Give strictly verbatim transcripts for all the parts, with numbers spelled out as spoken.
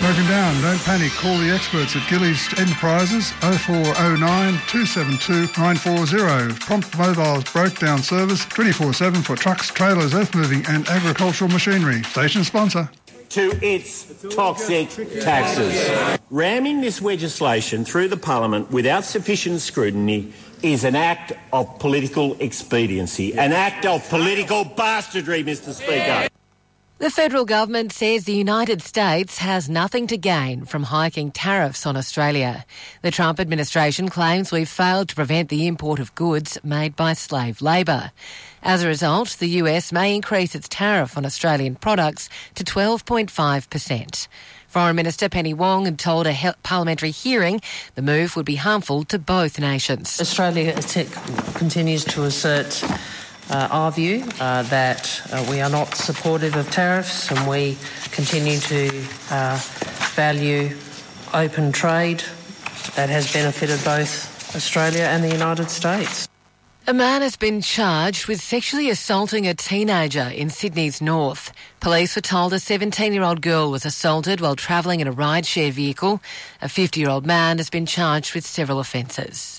Broken down, don't panic. Call the experts at Gillies Enterprises oh four oh nine, two seven two, nine four zero. Prompt Mobile's broke down service twenty-four seven for trucks, trailers, earth moving and agricultural machinery. Station sponsor. To its toxic taxes. Ramming this legislation through the Parliament without sufficient scrutiny is an act of political expediency, an act of political bastardry, Mister Speaker. The federal government says the United States has nothing to gain from hiking tariffs on Australia. The Trump administration claims we've failed to prevent the import of goods made by slave labour. As a result, the U S may increase its tariff on Australian products to twelve point five percent. Foreign Minister Penny Wong had told a he- parliamentary hearing the move would be harmful to both nations. Australia continues to assert uh, our view uh, that uh, we are not supportive of tariffs, and we continue to uh, value open trade that has benefited both Australia and the United States. A man has been charged with sexually assaulting a teenager in Sydney's north. Police were told a seventeen-year-old girl was assaulted while travelling in a rideshare vehicle. A fifty-year-old man has been charged with several offences.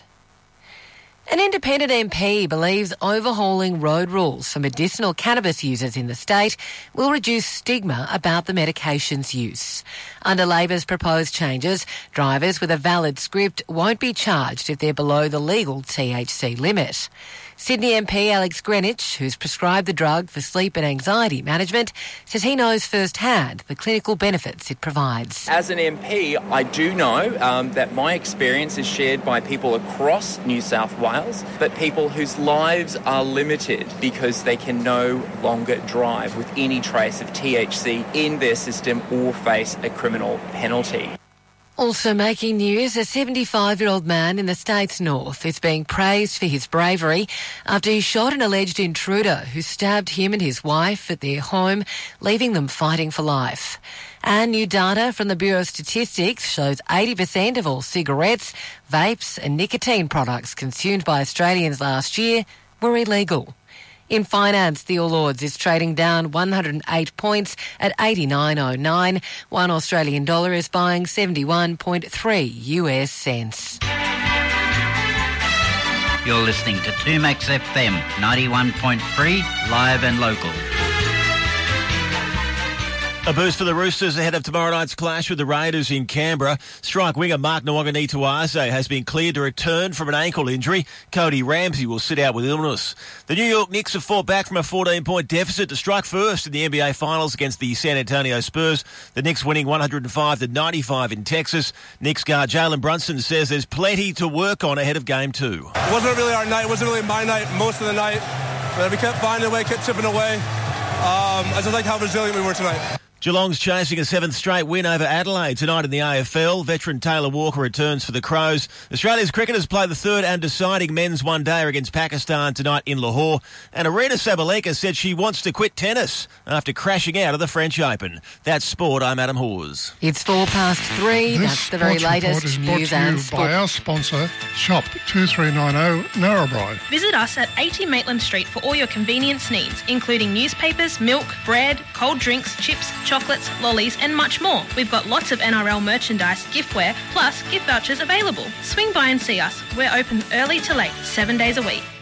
An independent M P believes overhauling road rules for medicinal cannabis users in the state will reduce stigma about the medication's use. Under Labor's proposed changes, drivers with a valid script won't be charged if they're below the legal T H C limit. Sydney M P Alex Greenwich, who's prescribed the drug for sleep and anxiety management, says he knows firsthand the clinical benefits it provides. As an M P, I do know um, that my experience is shared by people across New South Wales, but people whose lives are limited because they can no longer drive with any trace of T H C in their system or face a criminal penalty. Also making news, a seventy-five-year-old man in the state's north is being praised for his bravery after he shot an alleged intruder who stabbed him and his wife at their home, leaving them fighting for life. And new data from the Bureau of Statistics shows eighty percent of all cigarettes, vapes and nicotine products consumed by Australians last year were illegal. In finance, the All Ords is trading down one hundred eight points at eighty-nine oh nine. One Australian dollar is buying seventy-one point three U S cents. You're listening to two Max F M, ninety-one point three, live and local. A boost for the Roosters ahead of tomorrow night's clash with the Raiders in Canberra. Strike winger Mark Nwanganituase has been cleared to return from an ankle injury. Cody Ramsey will sit out with illness. The New York Knicks have fought back from a fourteen-point deficit to strike first in the N B A Finals against the San Antonio Spurs. The Knicks winning one hundred five to ninety-five in Texas. Knicks guard Jalen Brunson says there's plenty to work on ahead of Game two. It wasn't really our night. It wasn't really my night most of the night. But we kept finding a way, kept chipping away. Um, I just like how resilient we were tonight. Geelong's chasing a seventh straight win over Adelaide tonight in the A F L. Veteran Taylor Walker returns for the Crows. Australia's cricketers play the third and deciding men's one-dayer against Pakistan tonight in Lahore. And Arina Sabalenka said she wants to quit tennis after crashing out of the French Open. That's sport. I'm Adam Hawes. It's four past three. This That's the very sports report latest is brought news to you and by sport. our sponsor, Shop two three nine zero Narrabri. Visit us at eighty Maitland Street for all your convenience needs, including newspapers, milk, bread, cold drinks, chips, chocolates, lollies and much more. We've got lots of N R L merchandise, giftware, plus gift vouchers available. Swing by and see us. We're open early to late, seven days a week.